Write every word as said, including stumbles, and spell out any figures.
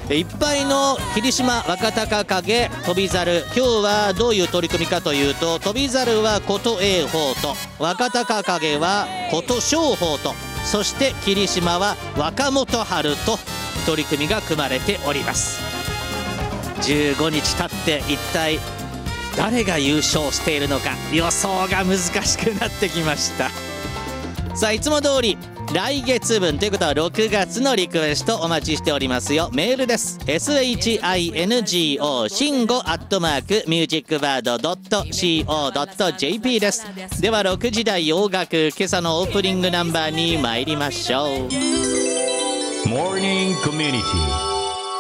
いっぱいの霧島若隆景翔猿、今日はどういう取り組みかというと、翔猿は琴栄鵬と、若隆景は琴勝峰と、そして霧島は若元春と取り組みが組まれております。じゅうごにち経って一体誰が優勝しているのか予想が難しくなってきました。さあ、いつも通り来月分ということはろくがつのリクエストお待ちしておりますよ。メールです。 シンゴ シンゴアットマークミュージックバードドット シーオー ドット ジェーピー です。ではろくじ台洋楽、今朝のオープニングナンバーに参りましょう。 モーニングコミュニティ